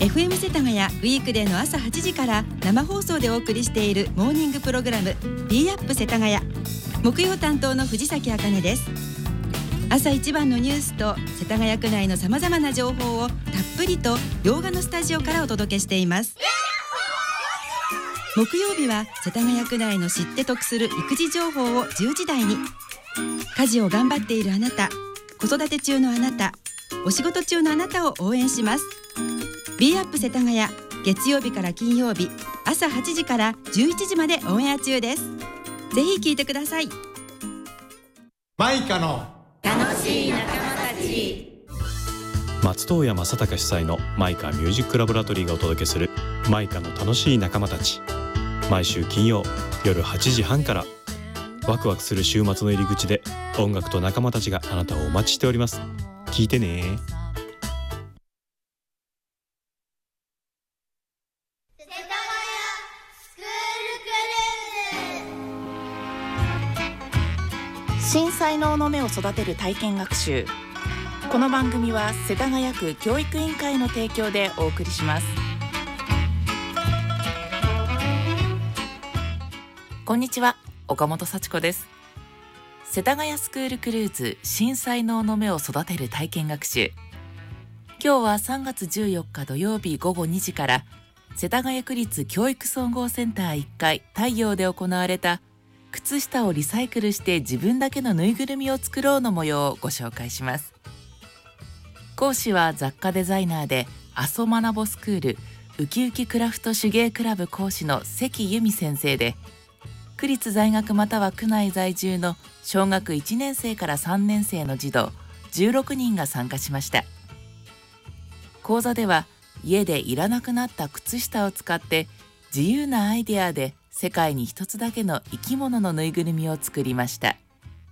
FM 世田谷ウィークデーの朝8時から生放送でお送りしているモーニングプログラム B アップ世田谷。木曜担当の藤崎茜です。朝一番のニュースと世田谷区内のさまざまな情報をたっぷりと洋画のスタジオからお届けしています。木曜日は世田谷区内の知って得する育児情報を10時台に。家事を頑張っているあなた、子育て中のあなた、お仕事中のあなたを応援します。 B アップ世田谷、月曜日から金曜日朝8時から11時までオンエア中です。ぜひ聞いてください。 マイカの楽しい仲間たち。 松任谷正隆主催のマイカミュージックラボラトリーがお届けするマイカの楽しい仲間たち。毎週金曜夜8時半から。ワクワクする週末の入り口で音楽と仲間たちがあなたをお待ちしております。聞いてね。 新才能の芽を育てる体験学習。この番組は世田谷区教育委員会の提供でお送りします。こんにちは、岡本幸子です。世田谷スクールクルーズ新才能の芽を育てる体験学習。今日は3月14日土曜日午後2時から世田谷区立教育総合センター1階太陽で行われた靴下をリサイクルして自分だけのぬいぐるみを作ろうの模様をご紹介します。講師は雑貨デザイナーで阿蘇まなぼスクールウキウキクラフト手芸クラブ講師の関由美先生で、区立在学または区内在住の小学1年生から3年生の児童16人が参加しました。講座では家でいらなくなった靴下を使って自由なアイデアで世界に一つだけの生き物のぬいぐるみを作りました。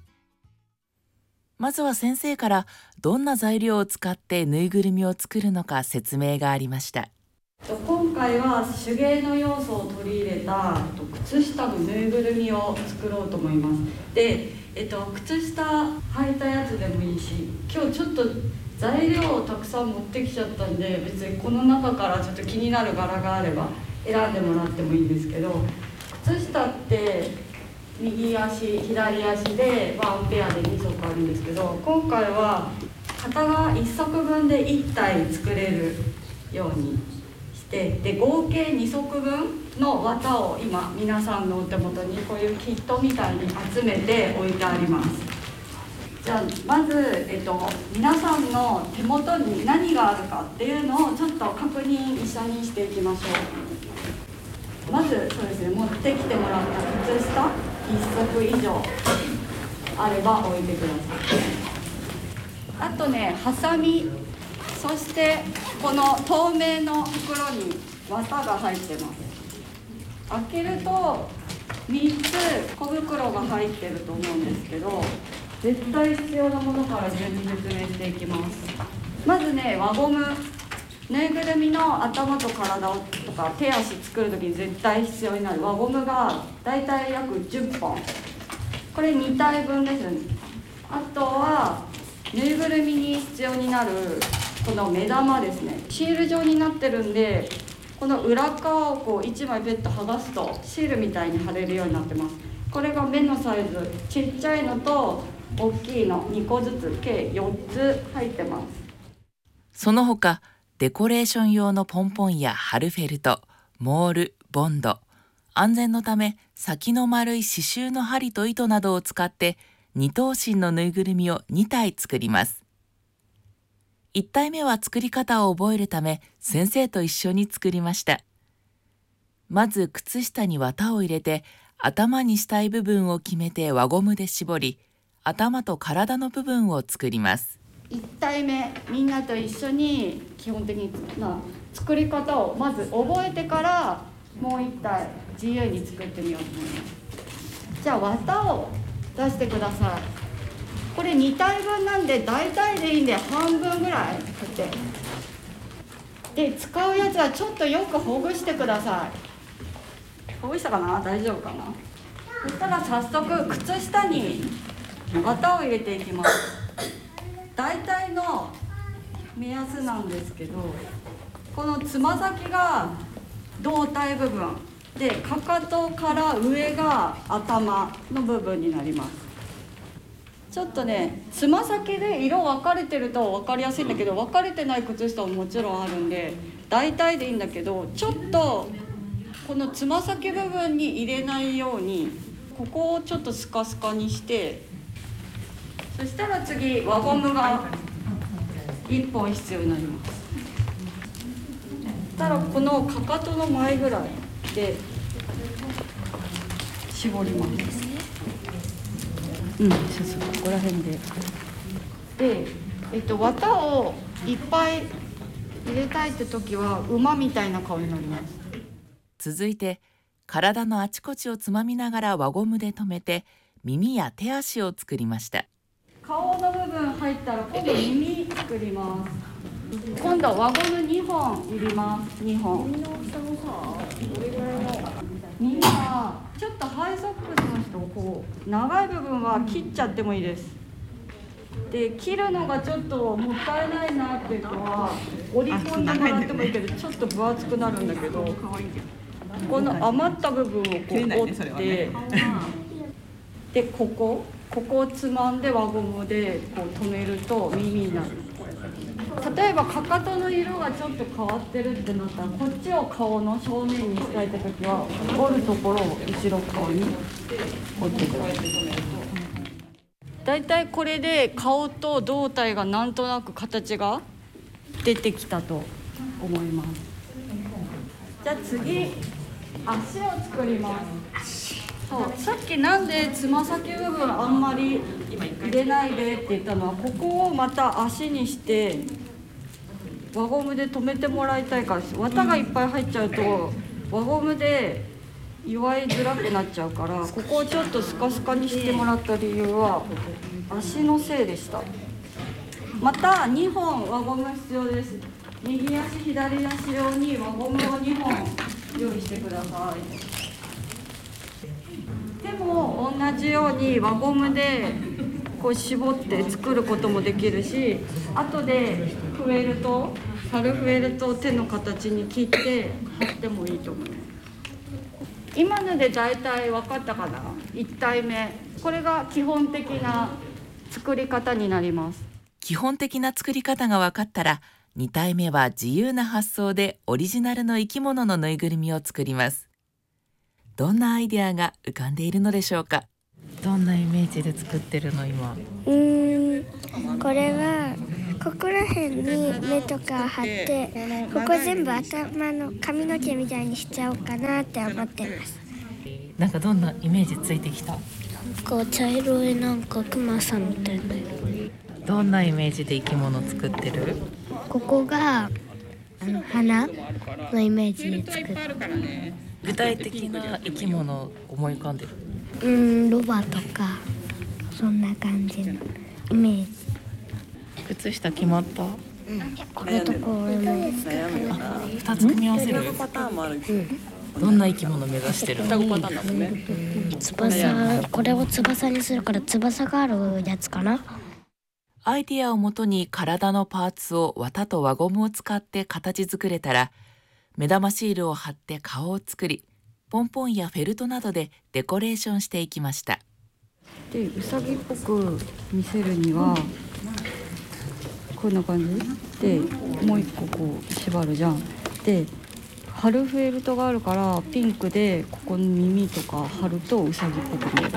まずは先生からどんな材料を使ってぬいぐるみを作るのか説明がありました。 今回は手芸の要素を取り入れた靴下のぬいぐるみを作ろうと思います。で、靴下履いたやつでもいいし、今日ちょっと材料をたくさん持ってきちゃったんで、別にこの中からちょっと気になる柄があれば選んでもらってもいいんですけど、靴下って右足左足でワンペアで2足あるんですけど、今回は片側1足分で1体作れるようにで合計2足分の綿を今皆さんのお手元にこういうキットみたいに集めて置いてあります。じゃあまず、皆さんの手元に何があるかっていうのをちょっと確認一緒にしていきましょう。まずそうですね、持ってきてもらった靴下1足以上あれば置いてください。あとね、ハサミ、そしてこの透明の袋に綿が入ってます。開けると3つ小袋が入ってると思うんですけど、絶対必要なものから順に説明していきます。まずね、輪ゴム、ぬいぐるみの頭と体とか手足作るときに絶対必要になる輪ゴムがだいたい約10本、これ2体分ですね。あとはぬいぐるみに必要になるこの目玉ですね。シール状になってるんで、この裏側をこう1枚ペット剥がすとシールみたいに貼れるようになってます。これが目のサイズ、ちっちゃいのと大きいの2個ずつ計4つ入ってます。 その他デコレーション用のポンポンや貼るフェルト、モール、ボンド、安全のため先の丸い刺繍の針と糸などを使って2頭身のぬいぐるみを2体作ります。1体目は作り方を覚えるため先生と一緒に作りました。まず靴下に綿を入れて頭にしたい部分を決めて輪ゴムで絞り、頭と体の部分を作ります。 1体目みんなと一緒に基本的な作り方をまず覚えてからもう1体自由に作ってみようと思います。じゃあ綿を出してください。これ2体分なんで大体でいいんで半分ぐらい振ってで、使うやつはちょっとよくほぐしてください。ほぐしたかな、大丈夫かな。そしたら早速靴下に綿を入れていきます。大体の目安なんですけど、 このつま先が胴体部分で、かかとから上が頭の部分になります。ちょっとね、つま先で色分かれてると分かりやすいんだけど、分かれてない靴下ももちろんあるんで大体でいいんだけど、ちょっとこのつま先部分に入れないようにここをちょっとスカスカにして、そしたら次輪ゴムが1本必要になります。そしたらこのかかとの前ぐらいで絞ります。そうそう、ここら辺で。で、綿をいっぱい入れたいって時は馬みたいな顔になります。 続いて体のあちこちをつまみながら輪ゴムで留めて耳や手足を作りました。 顔の部分入ったら今度耳作ります。今度輪ゴム2本いります。2本。耳はちょっとハイソックスの人こう長い部分は切っちゃってもいいです。で、切るのがちょっともったいないなっていうのは折り込んでもらってもいいけど、ちょっと分厚くなるんだけど、この余った部分をこう折って、でここをつまんで輪ゴムでこう留めると耳になる。例えばかかとの色がちょっと変わってるってなったら、こっちを顔の正面にしたいって時は折るところを後ろ側に折ってください。だいたいこれで顔と胴体がなんとなく形が出てきたと思います。じゃあ次、足を作ります。そう、さっきなんでつま先部分あんまり入れないでって言ったのは、ここをまた足にして輪ゴムで留めてもらいたいからです。綿がいっぱい入っちゃうと輪ゴムで祝いづらくなっちゃうから、ここをちょっとスカスカにしてもらった理由は足のせいでした。また2本輪ゴム必要です。右足左足用に輪ゴムを2本用意してください。手も同じように輪ゴムでこう絞って作ることもできるし、後でフェルト、春フェルトを手の形に切って貼ってもいいと思います。今のでだいたい分かったかな。1体目、これが基本的な作り方になります。 基本的な作り方が分かったら、2体目は自由な発想でオリジナルの生き物のぬいぐるみを作ります。どんなアイデアが浮かんでいるのでしょうか。どんなイメージで作ってるの今。 これはここら辺に目とか貼って、ここ全部頭の髪の毛みたいにしちゃおうかなって思ってます。 なんかどんなイメージついてきた？ こう茶色いなんかクマさんみたいな。 どんなイメージで生き物作ってる？ ここが花のイメージで作る。 具体的な生き物思い浮かんでる？ ロバとかそんな感じのイメージ。 靴下決まった？ これとこれも 2つ組み合わせる？どんな生き物目指してる？ 翼、これを翼にするから翼があるやつかな。 アイディアをもとに体のパーツを綿と輪ゴムを使って形作れたら、目玉シールを貼って顔を作り、ポンポンやフェルトなどでデコレーションしていきました。 で、うさぎっぽく見せるにはこんな感じでもう一個こう縛るじゃん。で、貼るフェルトがあるからピンクでここに耳とか貼るとうさぎっぽく見える。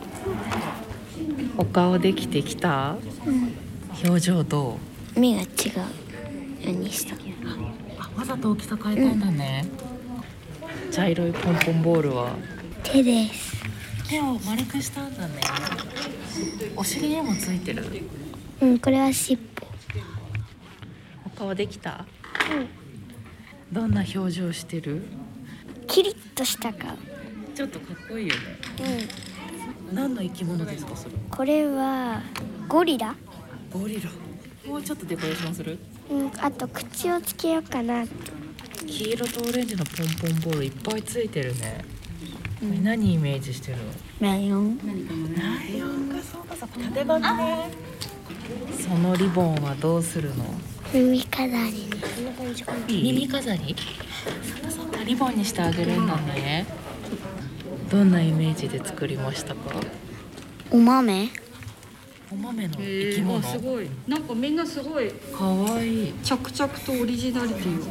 お顔できてきた？表情どう？目が違うようにした。 わざと大きさ変えたんだね。茶色いポンポンボールは手です。 手を丸くしたんだね。お尻にもついてる。 これは尻尾。 お顔できた？どんな表情してる？ キリッとした顔。 ちょっとかっこいいよね。何の生き物ですかそれ？ これはゴリラ。 ゴリラ。もうちょっとデコレーションする？ あと口をつけようかな。 黄色とオレンジのポンポンボールいっぱいついてるね。何イメージしてるの？ ライオン。 ライオンがそうかそうか、縦紙ね。そのリボンはどうするの？ 耳飾りにこんな感じかな。 耳飾り？そっか、リボンにしてあげるんだね。どんなイメージで作りましたか？ お豆お豆の生き物。 すごい。なんかみんなすごいかわいい。 着々とオリジナリティを。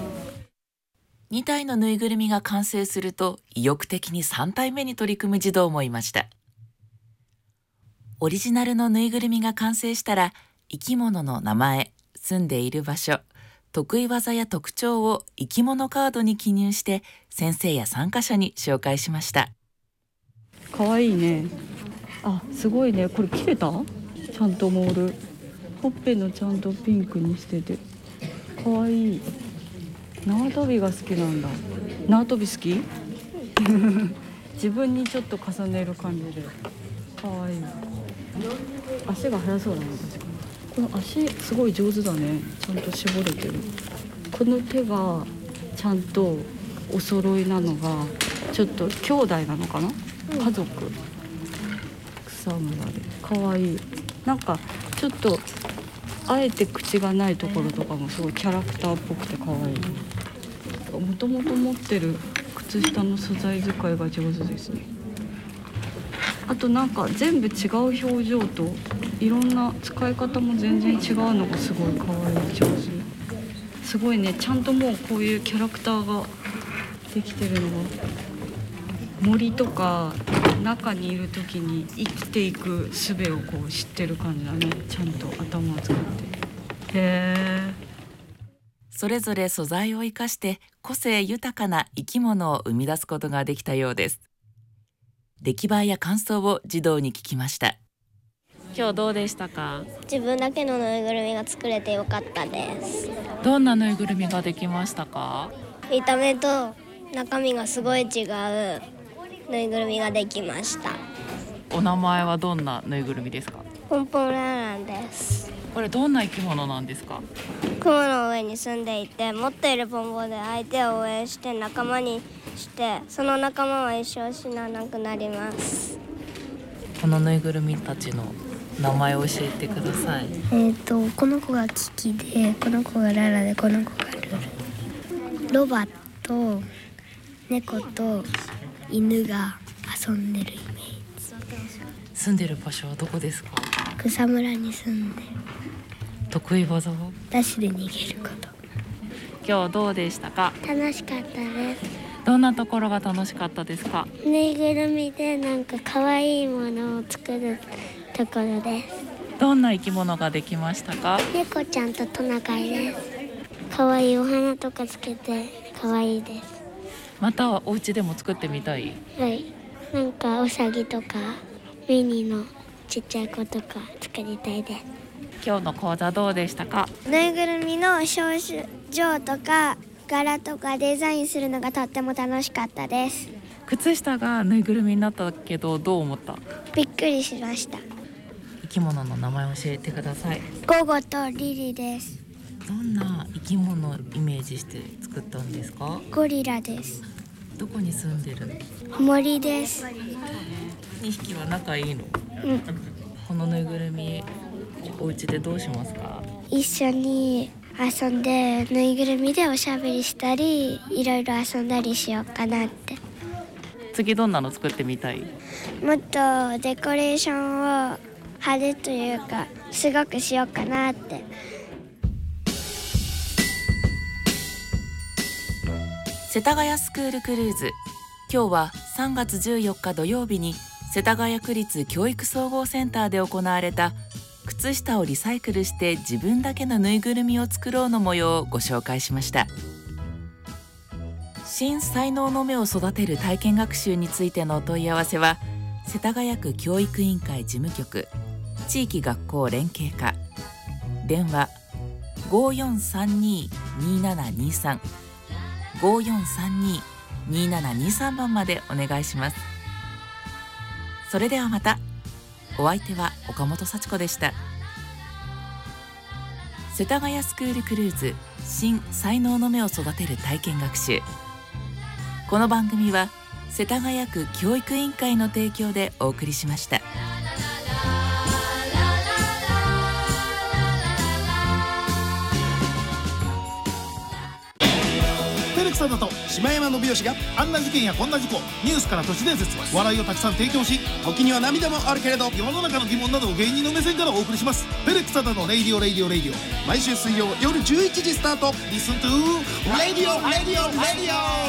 2体のぬいぐるみが完成すると意欲的に3体目に取り組む児童もいました。オリジナルのぬいぐるみが完成したら、生き物の名前、住んでいる場所、得意技や特徴を生き物カードに記入して先生や参加者に紹介しました。 かわいいね。あ、すごいね。これ切れた？ちゃんとモール。ほっぺのちゃんとピンクにしててかわいい。縄跳びが好きなんだ。縄跳び好き？自分にちょっと重ねる感じでかわいい。足が速そうだね。確かにこの足すごい上手だね。ちゃんと絞れてる。この手がちゃんとお揃いなのがちょっと兄弟なのかな、家族。草むらでかわいい。なんかちょっとあえて口がないところとかもすごいキャラクターっぽくてかわいい。もともと持ってる靴下の素材使いが上手ですね。あとなんか全部違う表情といろんな使い方も全然違うのがすごいかわいい。上手。すごいね。ちゃんともうこういうキャラクターができてるのが、森とか中にいる時に生きていく術をこう知ってる感じだね。ちゃんと頭を使って。へー。 それぞれ素材を生かして個性豊かな生き物を生み出すことができたようです。出来栄えや感想を児童に聞きました。今日どうでしたか？ 自分だけのぬいぐるみが作れてよかったです。 どんなぬいぐるみができましたか？ 見た目と中身がすごい違うぬいぐるみができました。 お名前はどんなぬいぐるみですか？ ポンポンランランです。 これどんな生き物なんですか？ 雲の上に住んでいて、持っているポンポンで相手を応援して仲間にして、その仲間は一生死ななくなります。 このぬいぐるみたちの名前を教えてください。 この子がキキで、この子がララで、この子がルル。ロバと猫と犬が遊んでるイメージ。 住んでる場所はどこですか？ 草むらに住んでる。 得意技は？ ダッシュで逃げること。 今日どうでしたか？ 楽しかったです。 どんなところが楽しかったですか？ ぬいぐるみでなんか可愛いものを作るところです。 どんな生き物ができましたか？ 猫ちゃんとトナカイです。可愛いお花とかつけて可愛いです。 またはお家でも作ってみたい？ はい。なんかウサギとかミニのちっちゃい子とか作りたいです。 今日の講座どうでしたか？ ぬいぐるみの表情とか柄とかデザインするのがとっても楽しかったです。 靴下がぬいぐるみになったけどどう思った？ びっくりしました。 生き物の名前を教えてください。 ゴゴとリリです。 どんな生き物をイメージして作ったんですか？ ゴリラです。 どこに住んでるの？ 森です。 2匹は仲いいの？このぬいぐるみお家でどうしますか？ 一緒に遊んで、ぬいぐるみでおしゃべりしたり、いろいろ遊んだりしようかなって。 次どんなの作ってみたい？ もっとデコレーションを派手というかすごくしようかなって。 世田谷スクールクルーズ、今日は3月14日土曜日に世田谷区立教育総合センターで行われた靴下をリサイクルして自分だけのぬいぐるみを作ろうの模様をご紹介しました。新才能の芽を育てる体験学習についてのお問い合わせは世田谷区教育委員会事務局地域学校連携課、電話 5432-2723 5432-2723 番までお願いします。それではまた。お相手は岡本幸子でした。世田谷スクールクルーズ新才能の芽を育てる体験学習。この番組は世田谷区教育委員会の提供でお送りしました。 ペレクサだと島山信義があんな事件やこんな事故、ニュースから都市伝説、笑いをたくさん提供し、時には涙もあるけれど世の中の疑問などを芸人の目線からお送りします。ペレクサだのレイディオレイディオレイディオ、毎週水曜夜11時スタート。リスントゥーレイディオレイディオレイディ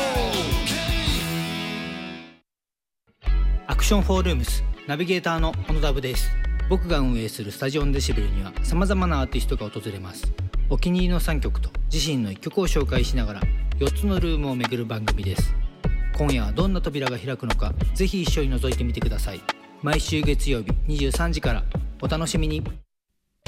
オ。 アクションフォールームスナビゲーターの小野田部です。僕が運営するスタジオンデシベルには様々なアーティストが訪れます。お気に入りの3曲と自身の1曲を紹介しながら4つのルームを巡る番組です。今夜はどんな扉が開くのか、ぜひ一緒に覗いてみてください。毎週月曜日23時からお楽しみに。